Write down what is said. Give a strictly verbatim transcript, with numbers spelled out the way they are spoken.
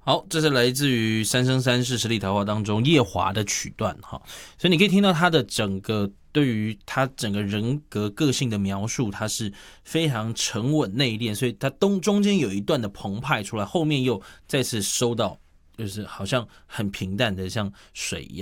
好，这是来自于《三生三世十里桃花》当中夜华的曲段哈，所以你可以听到他的整个对于他整个人格个性的描述，他是非常沉稳内敛，所以他中中间有一段的澎湃出来，后面又再次收到，就是好像很平淡的像水一样。